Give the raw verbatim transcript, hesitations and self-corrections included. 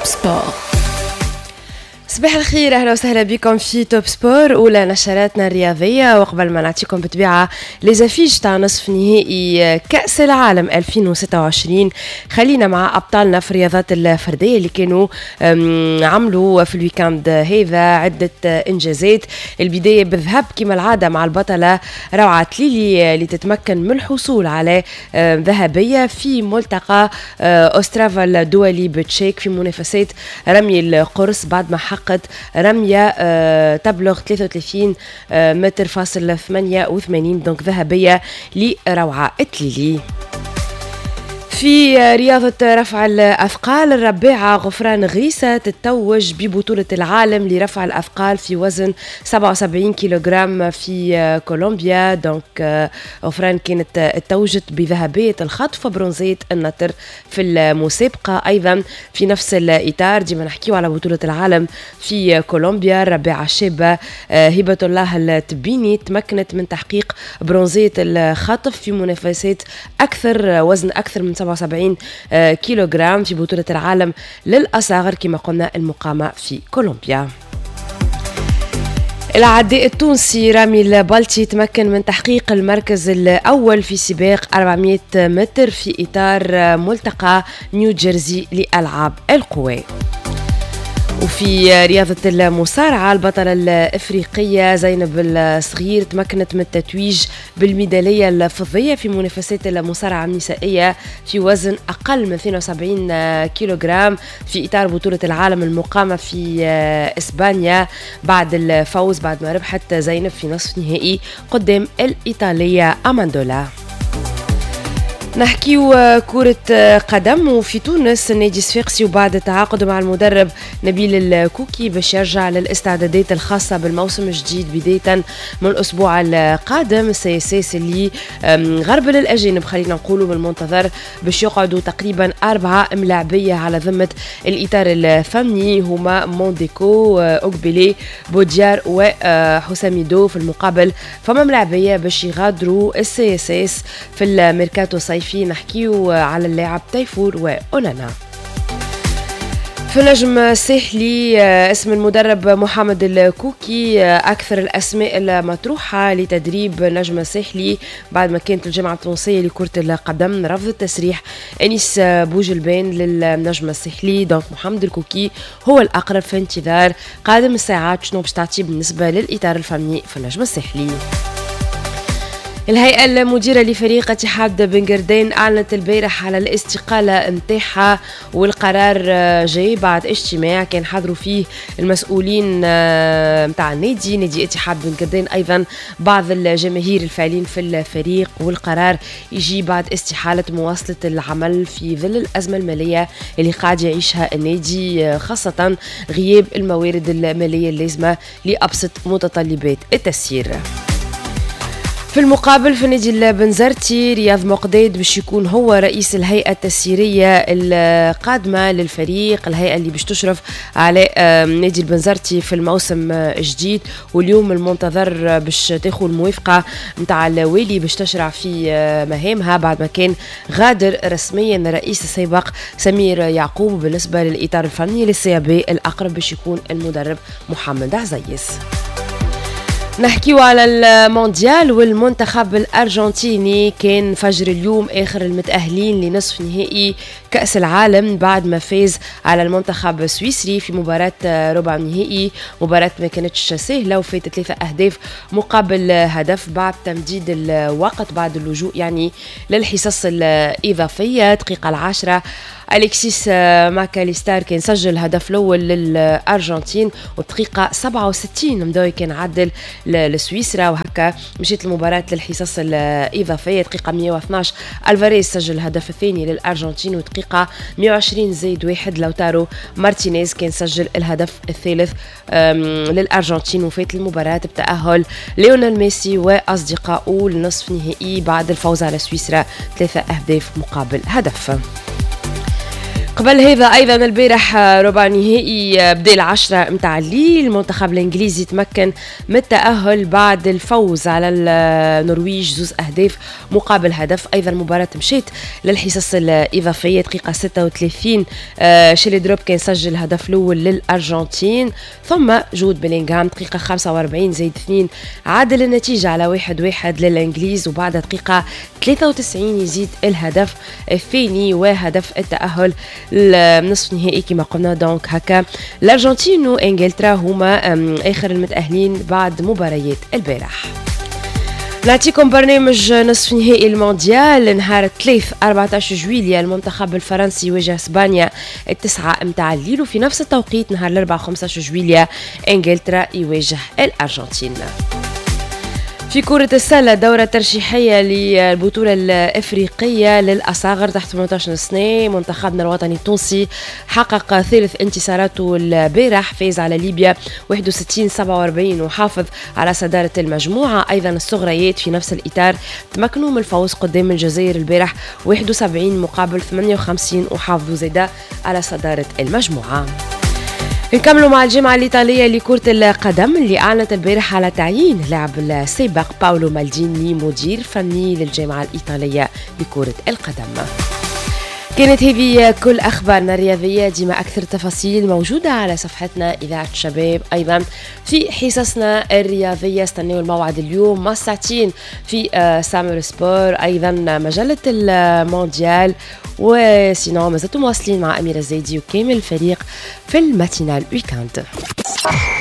سبور. صباح الخير، اهلا وسهلا بكم في توب سبور، اولى نشراتنا الرياضيه. وقبل ما نعطيكم بطبيعه ليزافيش تاع نصف نهائي كاس العالم ألفين وستة وعشرين، خلينا مع ابطالنا في الرياضات الفرديه اللي كانوا عملوا في الويكاند هذا عده انجازات. البدايه بالذهب كما العاده مع البطله روعه تليلي اللي تتمكن من الحصول على ذهبيه في ملتقى اوسترافا الدولي بالتشيك في منافسات رمي القرص بعد ما حققت رمية أه تبلغ ثلاثة وثلاثين أه متر فاصل ثمانية وثمانين، دونك ذهبية لروعة التليلي. في رياضة رفع الأثقال، الرباعة غفران غريسة تتوج ببطولة العالم لرفع الأثقال في وزن سبعة وسبعين كيلوغرام في كولومبيا. دونك غفران كانت توجت بذهبية الخطف وبرونزية النطر في المسابقة. أيضا في نفس الإطار ديما نحكيو على بطولة العالم في كولومبيا، الرباعة الشابة هبة الله التبيني تمكنت من تحقيق برونزية الخطف في منافسات أكثر وزن أكثر من سبعة وسبعين كيلوغرام في بطولة العالم للأصاغر كما قلنا المقامة في كولومبيا. العداء التونسي رامي البلتي تمكن من تحقيق المركز الأول في سباق أربعمائة متر في إطار ملتقى نيوجيرسي لألعاب القوى. وفي رياضة المصارعة، البطلة الإفريقية زينب الصغير تمكنت من التتويج بالميدالية الفضية في منافسات المصارعة النسائية في وزن أقل من اثنين وسبعين كيلوغرام في إطار بطولة العالم المقامة في إسبانيا بعد الفوز بعد ما ربحت زينب في نصف نهائي قدام الإيطالية أماندولا. نحكيو كرة قدم، وفي تونس النادي الصفاقسي وبعد التعاقد مع المدرب نبيل الكوكي باش يرجع للاستعدادات الخاصة بالموسم الجديد بداية من الأسبوع القادم. السياسيس اللي غرب للأجانب خلينا نقولوا بالمنتظر باش يقعدوا تقريبا أربعة ملاعبية على ذمة الإطار الفني هما مونديكو، أوكبيلي، بوديار وحساميدو. في المقابل فما ملاعبية باش يغادروا السياسيس في الميركاتو الصيفي. نحكيو على اللاعب تيفور وأونانا. في النجم الساحلي اسم المدرب محمد الكوكي أكثر الأسماء المطروحة لتدريب نجم الساحلي بعد ما كانت الجامعة التونسية لكرة القدم رفضت تسريح أنيس بوجلبان للنجم الساحلي. دونك محمد الكوكي هو الأقرب في انتظار قادم الساعات شنو باش تعطي بالنسبة للإطار الفني في النجم الساحلي. الهيئة المديرة لفريق اتحاد بنقردين أعلنت البارح على الاستقالة متاعها، والقرار جاي بعد اجتماع كان حضروا فيه المسؤولين متاع النادي نادي اتحاد بنقردين، أيضا بعض الجماهير الفاعلين في الفريق. والقرار يجي بعد استحالة مواصلة العمل في ظل الأزمة المالية اللي قاعد يعيشها النادي، خاصة غياب الموارد المالية اللازمة لأبسط متطلبات التسيير. في المقابل في نادي البنزرتي رياض مقداد باش يكون هو رئيس الهيئة التسييرية القادمة للفريق، الهيئة اللي باش تشرف على نادي البنزرتي في الموسم الجديد. واليوم المنتظر باش تاخذ الموافقة متاع الوالي باش تشرع في مهامها بعد ما كان غادر رسميا الرئيس السابق سمير يعقوب. بالنسبة للإطار الفني للسيابي الأقرب باش يكون المدرب محمد عزيز. نحكيو على المونديال، والمنتخب الأرجنتيني كان فجر اليوم آخر المتأهلين لنصف نهائي كأس العالم بعد ما فاز على المنتخب السويسري في مباراة ربع نهائي. مباراة ما كانتش سهلة وفات ثلاثة أهداف مقابل هدف بعد تمديد الوقت بعد اللجوء يعني للحصص الإضافية. دقيقة العاشرة أليكسيس ماكاليستار كان سجل الهدف الأول للأرجنتين، ودقيقة سبعة وستين مدوي كان عدل لسويسرا، وهكا مشيت المباراة للحصص الإضافية. دقيقة مئة واثناعش ألفاريز سجل الهدف الثاني للأرجنتين، ودقيقة مئة وعشرين زائد واحد لوتارو مارتينيز كان سجل الهدف الثالث للأرجنتين، وفات المباراة بتأهل ليونيل ميسي وأصدقائه لنصف نهائي بعد الفوز على سويسرا ثلاثة أهداف مقابل هدف. قبل هذا ايضا البارح ربع نهائي بدا العشرة متاع الليل، المنتخب الانجليزي تمكن من التأهل بعد الفوز على النرويج زوز اهداف مقابل هدف. ايضا المباراة مشيت للحصص الاضافية، دقيقة ستة وثلاثين شيلي دروب كان سجل الهدف الاول للارجنتين، ثم جود بيلينغهام دقيقة خمسة وأربعين زائد اثنين عادل النتيجة على واحد واحد للانجليز، وبعد دقيقة ثلاثة وتسعين يزيد الهدف الثاني وهدف التأهل لنصف نهائي كما قلنا. دونك هكا الارجنتين وانجلترا هما اخر المتأهلين بعد مباريات البارح. نعطيكم برنامج نصف نهائي المونديال نهار الثلاث أربعة عشر جويلية، المنتخب الفرنسي يواجه اسبانيا التسعة متاع الليل، وفي نفس التوقيت نهار الاربعاء خمسة عشر جويلية انجلترا يواجه الارجنتين. في كرة السلة دورة ترشيحية للبطولة الإفريقية للأصاغر تحت ثمانية عشر سنة، منتخبنا الوطني التونسي حقق ثالث انتصاراته البارح، فاز على ليبيا واحد وستين سبعة وأربعين وحافظ على صدارة المجموعة. أيضا الصغريات في نفس الإطار تمكنوا من الفوز قدام الجزائر البارح واحد وسبعين مقابل ثمانية وخمسين وحافظوا زيدا على صدارة المجموعة. نكملوا مع الجامعة الإيطالية لكرة القدم اللي أعلنت البارح على تعيين لاعب السابق باولو مالديني مدير فني للجامعة الإيطالية لكرة القدم. كانت هذه كل أخبارنا الرياضية، ديما أكثر تفاصيل موجودة على صفحتنا إذاعة الشباب. أيضا في حصصنا الرياضية استنوا الموعد اليوم مع ساعتين في سامر سبور، أيضا مجلة المونديال، وسينو مازلتوا مواصلين مع أميرة زيدي وكامل الفريق في الماتينال ويكاند.